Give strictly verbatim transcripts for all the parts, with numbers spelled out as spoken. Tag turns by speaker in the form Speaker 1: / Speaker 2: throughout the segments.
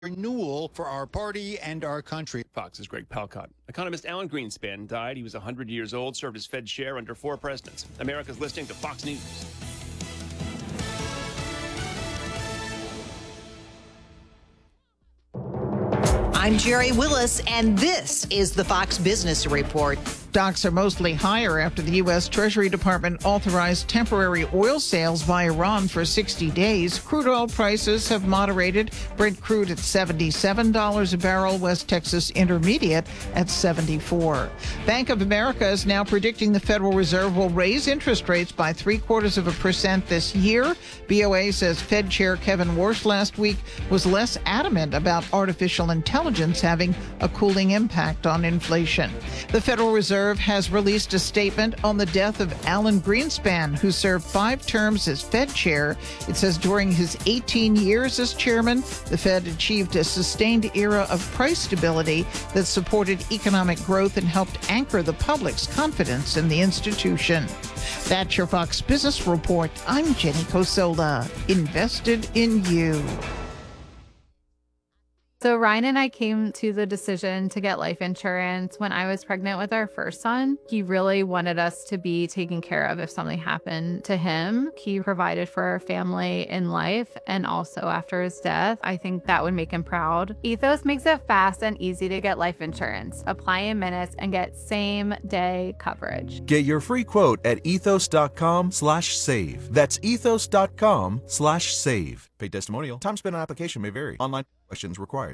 Speaker 1: renewal for our party and our country.
Speaker 2: Fox's Greg Palcott. Economist Alan Greenspan died. He was one hundred years old, served as Fed chair under four presidents. America's listening to Fox News.
Speaker 3: I'm Jerry Willis, and this is the Fox Business Report.
Speaker 4: Stocks are mostly higher after the U S. Treasury Department authorized temporary oil sales by Iran for sixty days. Crude oil prices have moderated. Brent crude at seventy-seven dollars a barrel, West Texas Intermediate at seventy-four dollars. Bank of America is now predicting the Federal Reserve will raise interest rates by three quarters of a percent this year. B O A says Fed Chair Kevin Warsh last week was less adamant about artificial intelligence having a cooling impact on inflation. The Federal Reserve has released a statement on the death of Alan Greenspan, who served five terms as Fed chair. It says during his eighteen years as chairman, the Fed achieved a sustained era of price stability that supported economic growth and helped anchor the public's confidence in the institution. That's your Fox Business Report. I'm Jenny Cosola, invested in you.
Speaker 5: So Ryan and I came to the decision to get life insurance when I was pregnant with our first son. He really wanted us to be taken care of if something happened to him. He provided for our family in life and also after his death. I think that would make him proud. Ethos makes it fast and easy to get life insurance. Apply in minutes and get same day coverage.
Speaker 6: Get your free quote at ethos.com slash save. That's ethos.com slash save. Paid testimonial. Time spent on application may vary. Online questions required.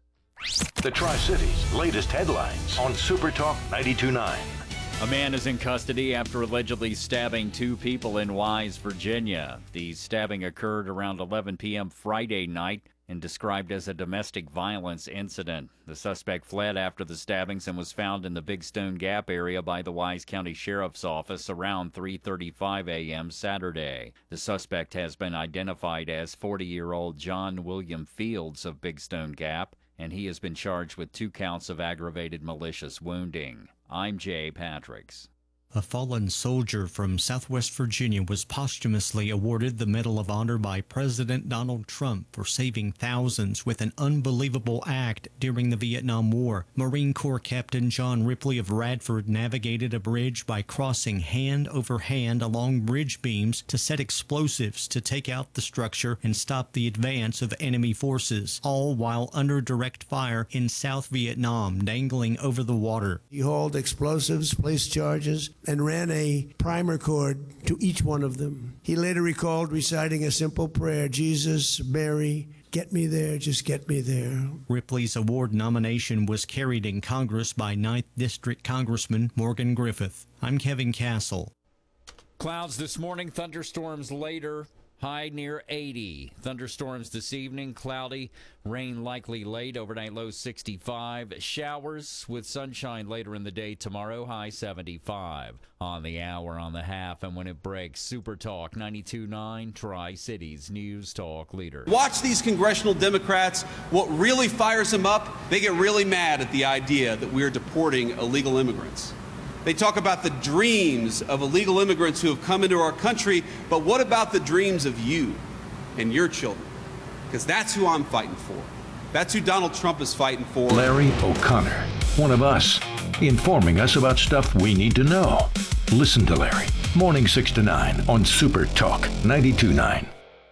Speaker 7: The Tri-Cities' latest headlines on Super Talk ninety-two point nine.
Speaker 8: A man is in custody after allegedly stabbing two people in Wise, Virginia. The stabbing occurred around eleven p.m. Friday night and described as a domestic violence incident. The suspect fled after the stabbings and was found in the Big Stone Gap area by the Wise County Sheriff's Office around three thirty-five a.m. Saturday. The suspect has been identified as forty-year-old John William Fields of Big Stone Gap, and he has been charged with two counts of aggravated malicious wounding. I'm Jay Patricks.
Speaker 9: A fallen soldier from Southwest Virginia was posthumously awarded the Medal of Honor by President Donald Trump for saving thousands with an unbelievable act during the Vietnam War. Marine Corps Captain John Ripley of Radford navigated a bridge by crossing hand over hand along bridge beams to set explosives to take out the structure and stop the advance of enemy forces, all while under direct fire in South Vietnam, dangling over the water.
Speaker 10: He hauled explosives, placed charges, and ran a primer cord to each one of them. He later recalled reciting a simple prayer, Jesus, Mary, get me there, just get me there.
Speaker 9: Ripley's award nomination was carried in Congress by ninth District Congressman Morgan Griffith. I'm Kevin Castle.
Speaker 8: Clouds this morning, thunderstorms later. High near eighty. Thunderstorms this evening, cloudy. Rain likely late, overnight low sixty-five. Showers with sunshine later in the day tomorrow, high seventy-five. On the hour, on the half, and when it breaks, Super Talk ninety-two point nine, Tri-Cities News Talk leader.
Speaker 11: Watch these congressional Democrats. What really fires them up, they get really mad at the idea that we're deporting illegal immigrants. They talk about the dreams of illegal immigrants who have come into our country, but what about the dreams of you and your children? Because that's who I'm fighting for. That's who Donald Trump is fighting for.
Speaker 7: Larry O'Connor, one of us, informing us about stuff we need to know. Listen to Larry, morning six to nine on Super Talk ninety-two point nine.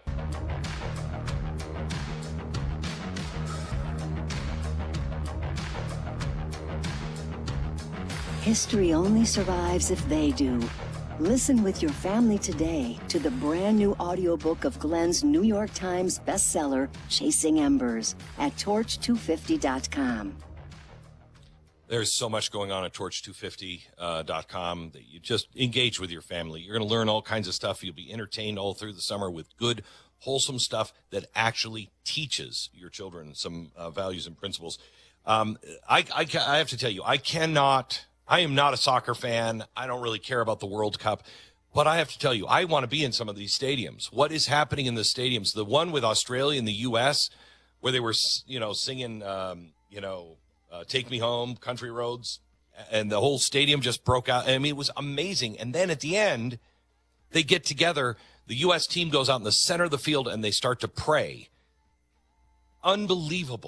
Speaker 12: History only survives if they do. Listen with your family today to the brand new audiobook of Glenn's New York Times bestseller, Chasing Embers, at torch two fifty dot com.
Speaker 13: There's so much going on at torch two fifty dot com uh, that you just engage with your family. You're going to learn all kinds of stuff. You'll be entertained all through the summer with good, wholesome stuff that actually teaches your children some uh, values and principles. Um, I, I, I have to tell you, I cannot... I am not a soccer fan. I don't really care about the World Cup. But I have to tell you, I want to be in some of these stadiums. What is happening in the stadiums? The one with Australia and the U S, where they were, you know, singing, um, you know, uh, Take Me Home, Country Roads, and the whole stadium just broke out. I mean, it was amazing. And then at the end, they get together. The U S team goes out in the center of the field, and they start to pray. Unbelievable.